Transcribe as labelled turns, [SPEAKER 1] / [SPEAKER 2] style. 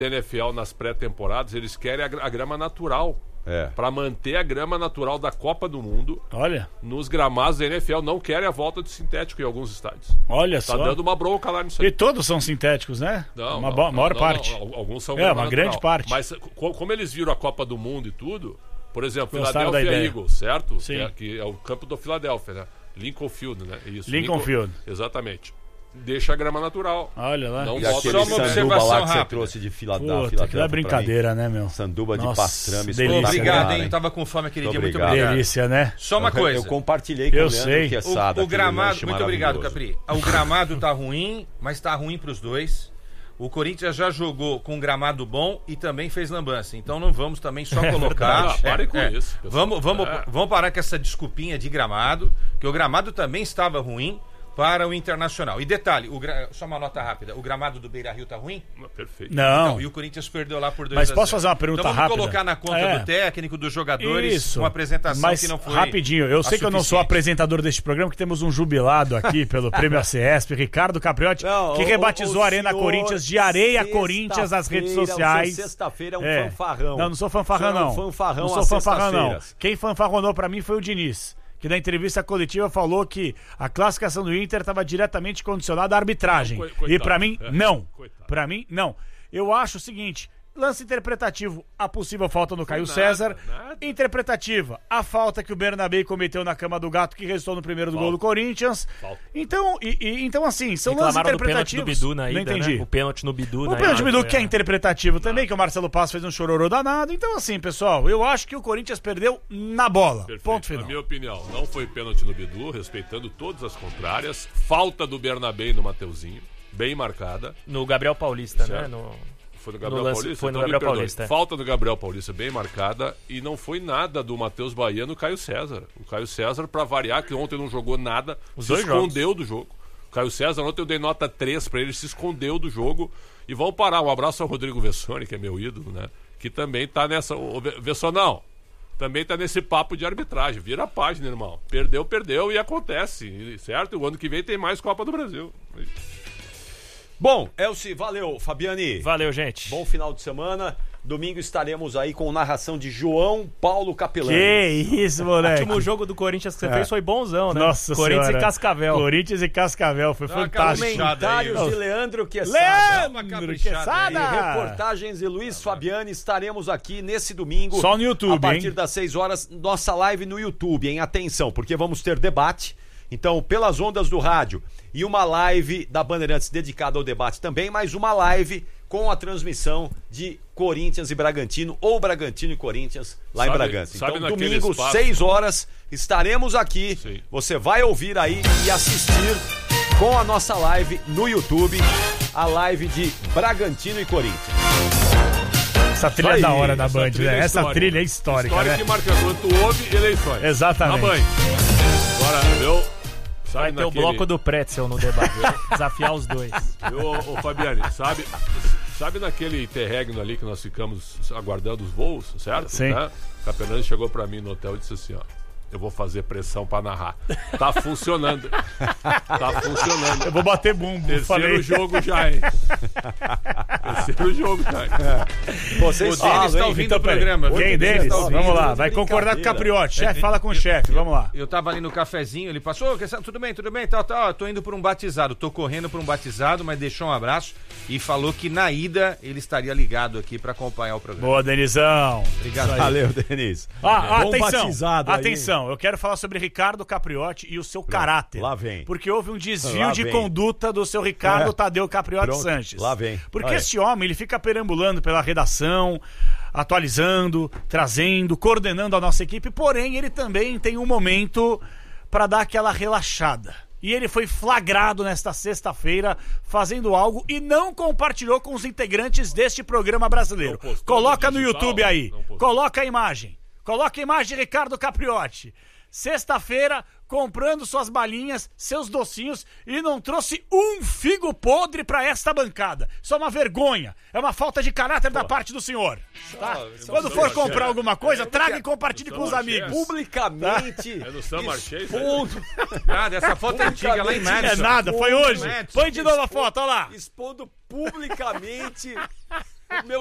[SPEAKER 1] NFL nas pré-temporadas, eles querem a grama natural. Para manter a grama natural da Copa do Mundo.
[SPEAKER 2] Olha.
[SPEAKER 1] Nos gramados da NFL não querem a volta de sintético em alguns estádios.
[SPEAKER 2] Olha só.
[SPEAKER 1] Tá dando uma bronca lá nisso aí.
[SPEAKER 2] E todos são sintéticos, né?
[SPEAKER 1] Não,
[SPEAKER 2] maior parte.
[SPEAKER 1] Alguns são
[SPEAKER 2] uma grande parte.
[SPEAKER 1] Mas como eles viram a Copa do Mundo e tudo, por exemplo,
[SPEAKER 2] Gostaram
[SPEAKER 1] Philadelphia Eagles, certo?
[SPEAKER 2] Sim.
[SPEAKER 1] Que é o campo do Philadelphia, né? Lincoln Field, né? Isso.
[SPEAKER 2] Lincoln Field.
[SPEAKER 1] Exatamente. Deixa a grama natural.
[SPEAKER 2] Olha lá.
[SPEAKER 1] Não
[SPEAKER 3] E
[SPEAKER 1] bota
[SPEAKER 3] aquele sanduba lá que você trouxe de Filadélfia.
[SPEAKER 2] Aquilo é brincadeira, né, meu?
[SPEAKER 3] Sanduba de pastrame.
[SPEAKER 4] Obrigado, hein? Tava com fome aquele dia. Muito obrigado.
[SPEAKER 2] Delícia, né?
[SPEAKER 4] Só uma coisa.
[SPEAKER 3] Eu compartilhei com o Leandro Quesada.
[SPEAKER 4] O gramado, muito obrigado, Capri. O gramado tá ruim, mas tá ruim pros dois. O Corinthians já jogou com gramado bom e também fez lambança. Então não vamos também só colocar...
[SPEAKER 1] Pare com isso.
[SPEAKER 4] Vamos parar com essa desculpinha de gramado, que o gramado também estava ruim para o Internacional. E detalhe, só uma nota rápida, o gramado do Beira-Rio tá ruim?
[SPEAKER 1] Perfeito.
[SPEAKER 2] Não.
[SPEAKER 4] Então, e o Corinthians perdeu lá por 2-0.
[SPEAKER 2] Mas posso fazer uma pergunta
[SPEAKER 4] então,
[SPEAKER 2] rápida?
[SPEAKER 4] Vamos colocar na conta do técnico, dos jogadores, uma apresentação que não foi
[SPEAKER 2] rapidinho, eu sei que eu não sou apresentador deste programa, que temos um jubilado aqui pelo Prêmio ACESP, Ricardo Capriotti, que rebatizou a Arena Corinthians de Areia Corinthians nas redes sociais.
[SPEAKER 3] Sexta-feira é um fanfarrão.
[SPEAKER 2] Não sou fanfarrão, não.
[SPEAKER 3] Fanfarrão,
[SPEAKER 2] não sou fanfarrão, não. Quem fanfarronou pra mim foi o Diniz, que na entrevista coletiva falou que a classificação do Inter estava diretamente condicionada à arbitragem. Coitado, e pra mim, não. Pra mim, não. Eu acho o seguinte... Lance interpretativo, a possível falta no Caio César. Interpretativa, a falta que o Bernabé cometeu na cama do gato, que restou no primeiro do gol do Corinthians. Então, então assim, são lances interpretativos.
[SPEAKER 5] Do Bidu na ida,
[SPEAKER 2] não entendi.
[SPEAKER 5] Né? O pênalti no Bidu.
[SPEAKER 2] O pênalti no Bidu, que é interpretativo também, que o Marcelo Passo fez um chororô danado. Então, assim, pessoal, eu acho que o Corinthians perdeu na bola.
[SPEAKER 1] Perfeito.
[SPEAKER 2] Ponto final.
[SPEAKER 1] Na minha opinião, não foi pênalti no Bidu, respeitando todas as contrárias. Falta do Bernabé e do Mateuzinho, bem marcada.
[SPEAKER 5] No Gabriel Paulista,
[SPEAKER 1] certo?
[SPEAKER 5] Né?
[SPEAKER 1] Foi no Gabriel Paulista?
[SPEAKER 5] Foi no Gabriel Paulista.
[SPEAKER 1] Falta do Gabriel Paulista bem marcada e não foi nada do Matheus Bahia no Caio César. O Caio César, pra variar, que ontem não jogou nada, se escondeu do jogo. O Caio César, ontem eu dei nota 3 pra ele, se escondeu do jogo. E vamos parar. Um abraço ao Rodrigo Vessone, que é meu ídolo, né? Que também tá nessa... Vessonão, também tá nesse papo de arbitragem. Vira a página, irmão. Perdeu e acontece, certo? O ano que vem tem mais Copa do Brasil.
[SPEAKER 3] Bom, Elci, valeu, Fabiani.
[SPEAKER 5] Valeu, gente.
[SPEAKER 3] Bom final de semana. Domingo estaremos aí com narração de João Paulo Capelani.
[SPEAKER 2] Que isso, moleque.
[SPEAKER 5] O último jogo do Corinthians que você fez foi bonzão, né?
[SPEAKER 2] Nossa
[SPEAKER 5] Corinthians
[SPEAKER 2] senhora.
[SPEAKER 5] e Cascavel.
[SPEAKER 2] Corinthians e Cascavel, foi fantástico.
[SPEAKER 3] Comentários de Leandro Quesada.
[SPEAKER 2] Leandro Quesada.
[SPEAKER 3] E reportagens de Luiz Fabiani. Estaremos aqui nesse domingo.
[SPEAKER 2] Só no YouTube,
[SPEAKER 3] a partir das 6 horas, nossa live no YouTube, hein? Atenção, porque vamos ter debate. Então, pelas ondas do rádio e uma live da Bandeirantes dedicada ao debate também, mais uma live com a transmissão de Corinthians e Bragantino, ou Bragantino e Corinthians lá em Bragança. Então, domingo, 6 horas, estaremos aqui. Sim. Você vai ouvir aí e assistir com a nossa live no YouTube, a live de Bragantino e Corinthians.
[SPEAKER 2] Essa trilha é da hora da Band, né? Essa trilha é histórica, né?
[SPEAKER 1] Que marca quanto houve eleições.
[SPEAKER 2] Exatamente.
[SPEAKER 1] Na Band. Agora,
[SPEAKER 5] vai ter o bloco do Pretzel no debate. Desafiar os dois.
[SPEAKER 1] Ô Fabiani, sabe naquele interregno ali que nós ficamos aguardando os voos, certo?
[SPEAKER 2] Sim.
[SPEAKER 1] Né? O Capelani chegou pra mim no hotel e disse assim, ó: eu vou fazer pressão pra narrar. Tá funcionando. Tá funcionando.
[SPEAKER 2] Eu vou bater bumbo.
[SPEAKER 1] Terceiro jogo já, hein? Terceiro jogo já, hein?
[SPEAKER 4] Vocês o Denis tá ouvindo o programa.
[SPEAKER 2] Quem deles? Vamos lá, vai concordar com o Capriotti. Chefe, fala com o chefe, vamos lá.
[SPEAKER 4] Eu tava ali no cafezinho, ele passou, tudo bem, tal. Tô indo pra um batizado, tô correndo pra um batizado, mas deixou um abraço e falou que na ida ele estaria ligado aqui pra acompanhar o programa.
[SPEAKER 2] Boa, Denizão.
[SPEAKER 3] Obrigado. Valeu, Denis.
[SPEAKER 2] Atenção, eu quero falar sobre Ricardo Capriotti e o seu caráter.
[SPEAKER 3] Lá vem.
[SPEAKER 2] Porque houve um desvio de conduta do seu Ricardo Tadeu Capriotti Sanches.
[SPEAKER 3] Lá vem.
[SPEAKER 2] Porque esse homem, ele fica perambulando pela redação, atualizando, trazendo, coordenando a nossa equipe, porém ele também tem um momento para dar aquela relaxada. E ele foi flagrado nesta sexta-feira fazendo algo e não compartilhou com os integrantes deste programa brasileiro. Coloca no YouTube aí. Coloca a imagem. Coloca a imagem de Ricardo Capriotti. Sexta-feira, comprando suas balinhas, seus docinhos e não trouxe um figo podre pra esta bancada. Isso é uma vergonha. É uma falta de caráter da parte do senhor. Tá? Quando for comprar alguma coisa, traga e compartilhe com os amigos.
[SPEAKER 3] Publicamente.
[SPEAKER 1] É no Sam Marchês?
[SPEAKER 4] Nada, essa foto é antiga lá em Madison.
[SPEAKER 2] É nada, foi hoje. Põe de novo a foto, olha lá.
[SPEAKER 3] Expondo publicamente meu